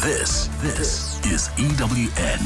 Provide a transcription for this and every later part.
This is EWN.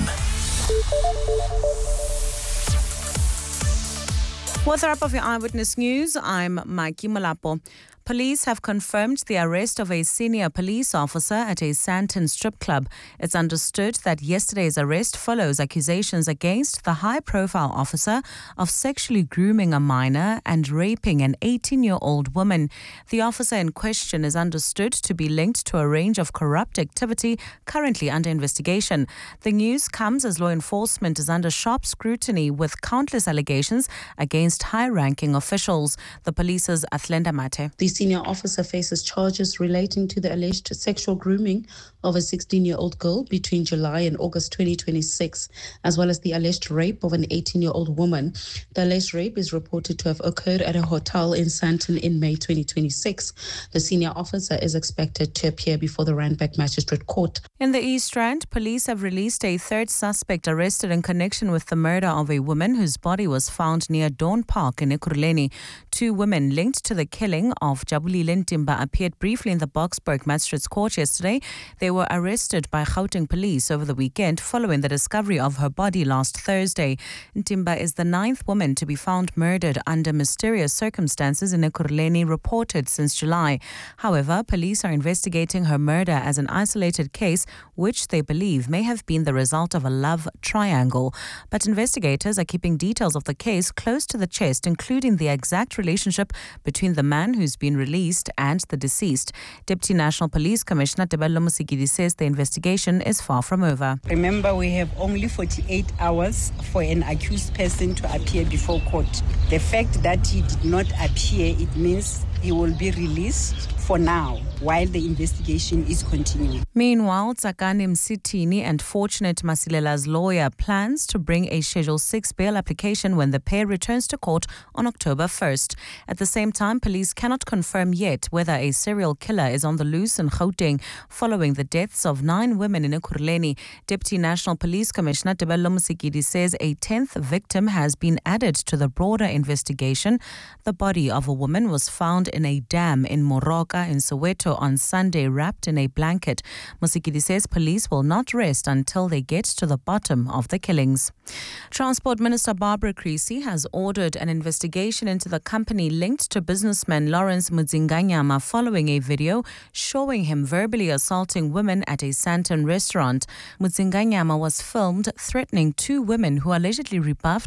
What's up of your Eyewitness News? I'm Mikey Malapo. Police have confirmed the arrest of a senior police officer at a Sandton strip club. It's understood that yesterday's arrest follows accusations against the high-profile officer of sexually grooming a minor and raping an 18-year-old woman. The officer in question is understood to be linked to a range of corrupt activity currently under investigation. The news comes as law enforcement is under sharp scrutiny with countless allegations against high-ranking officials. The police's Athlenda Mate. The senior officer faces charges relating to the alleged sexual grooming of a 16-year-old girl between July and August 2026, as well as the alleged rape of an 18-year-old woman. The alleged rape is reported to have occurred at a hotel in Sandton in May 2026. The senior officer is expected to appear before the Randburg Magistrate Court. In the East Rand, police have released a third suspect arrested in connection with the murder of a woman whose body was found near Dawn Park in Ekurhuleni. Two women linked to the killing of Jabulile Ntimba appeared briefly in the Boksburg Magistrates Court yesterday. They were arrested by Gauteng police over the weekend following the discovery of her body last Thursday. Ntimba is the ninth woman to be found murdered under mysterious circumstances in Ekurhuleni, reported since July. However, police are investigating her murder as an isolated case, which they believe may have been the result of a love triangle. But investigators are keeping details of the case close to the chest, including the exact relationship between the man who's been released and the deceased. Deputy National Police Commissioner Tebello Mosigidi says the investigation is far from over. Remember, we have only 48 hours for an accused person to appear before court. The fact that he did not appear, it means he will be released for now while the investigation is continuing. Meanwhile, Tsakani Msitini and Fortunate Masilela's lawyer plans to bring a Schedule 6 bail application when the pair returns to court on October 1st. At the same time, police cannot confirm yet whether a serial killer is on the loose in Gauteng following the deaths of 9 women in Ekurhuleni. Deputy National Police Commissioner Tebello Mosigidi says a 10th victim has been added to the broader investigation. The body of a woman was found in a dam in Moroka in Soweto on Sunday, wrapped in a blanket. Mosigidi says police will not rest until they get to the bottom of the killings. Transport Minister Barbara Creecy has ordered an investigation into the company linked to businessman Lawrence Mudzinganyama following a video showing him verbally assaulting women at a Sandton restaurant. Mudzinganyama was filmed threatening 2 women who allegedly rebuffed